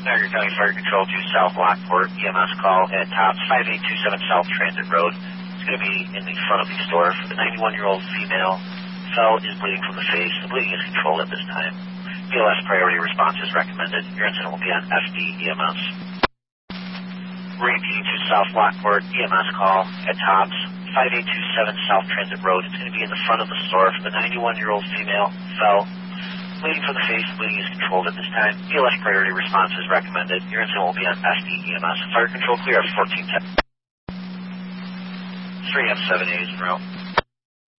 Niagara County Fire Control to South Lockport. EMS call at Tops 5827 South Transit Road. It's going to be in the front of the store. For the 91-year-old female, fell is bleeding from the face. The bleeding is controlled at this time. BLS priority response is recommended. Your incident will be on FD EMS. Repeating to South Lockport. EMS call at Tops 5827 South Transit Road. It's going to be in the front of the store. For the 91-year-old female, fell bleeding from the face. Bleeding is controlled at this time. BLS priority response is recommended. Your incident will be on SD EMS. Fire control clear at 1410. 3 F7 A's in row.